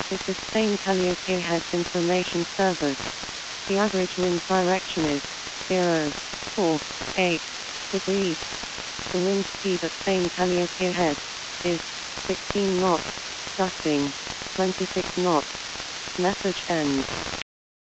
This is Spain Calliope Heads Information Service. The average wind direction is 048 degrees. The wind speed at Spain Calliope Head is 16 knots, gusting 26 knots. Message ends.